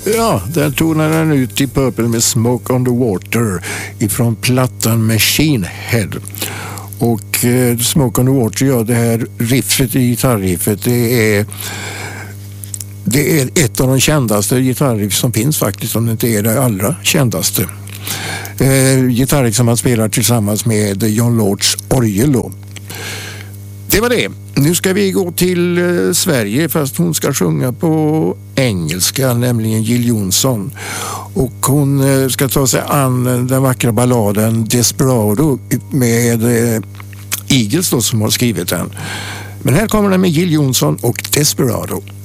Ja, där tonar den ut i Purple med Smoke on the Water ifrån plattan Machine Head. Och Smoke on the Water, ja, det här riffet, gitarriffet, det är ett av de kändaste gitarriff som finns faktiskt, om det inte är det allra kändaste. Gitarriff som man spelar tillsammans med John Lords orgel då. Det var det. Nu ska vi gå till Sverige, fast hon ska sjunga på engelska, nämligen Jill Johnson. Och hon ska ta sig an den vackra balladen Desperado med Eagles då, som har skrivit den. Men här kommer den med Jill Johnson och Desperado.